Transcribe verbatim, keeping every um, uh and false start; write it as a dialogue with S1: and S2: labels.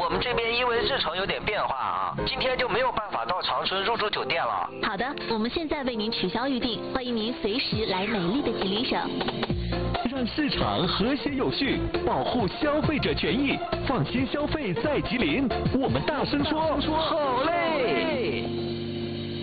S1: 我们这边因为日程有点变化啊，今天就没有办法到长春入住酒店了。
S2: 好的，我们现在为您取消预订，欢迎您随时来美丽的吉林省。
S3: 让市场和谐有序，保护消费者权益，放心消费在吉林。我们大声说，好嘞！